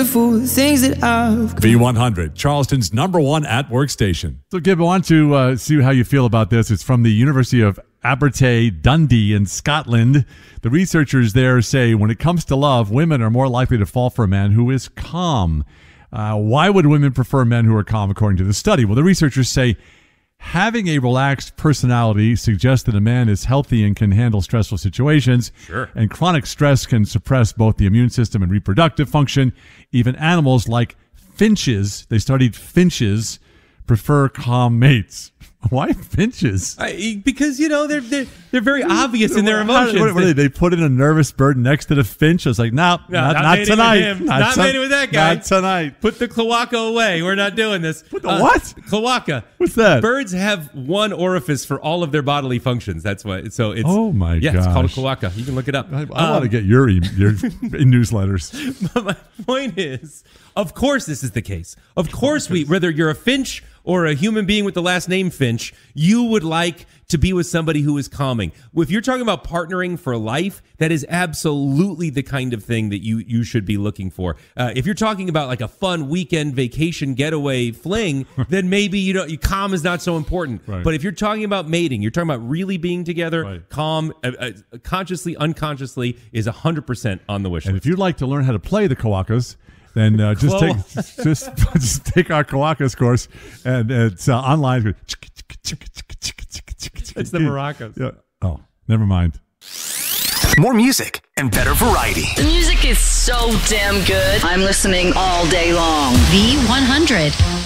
for the things that I've V100, Charleston's #1 at-work station. So, Gib, I want to see how you feel about this. It's from the University of Abertay, Dundee in Scotland. The researchers there say when it comes to love, women are more likely to fall for a man who is calm. Why would women prefer men who are calm, according to the study? Well, the researchers say having a relaxed personality suggests that a man is healthy and can handle stressful situations. Sure. And chronic stress can suppress both the immune system and reproductive function. Even animals like finches, they studied finches, prefer calm mates. Why finches? Because, you know, they're very obvious in their emotions. What they put in a nervous bird next to the finch. I was like, no, not tonight. Not mating with that guy. Not tonight. Put the cloaca away. We're not doing this. Put the what? Cloaca. What's that? Birds have one orifice for all of their bodily functions. That's why. So it's. Oh my god. Yeah, it's called a cloaca. You can look it up. I want to get your newsletters. But my point is, of course, this is the case. Of course, whether you're a finch or a human being with the last name Finch, you would like to be with somebody who is calming. If you're talking about partnering for life, that is absolutely the kind of thing that you should be looking for. If you're talking about like a fun weekend vacation getaway fling, then maybe calm is not so important. Right. But if you're talking about mating, you're talking about really being together, right. Calm, consciously, unconsciously, is 100% on the wish And list. if you'd like to learn how to play the Kawakas, then just take our Kawakas course, and it's online. It's the maracas. Yeah. Oh, never mind. More music and better variety. The music is so damn good. I'm listening all day long. V100.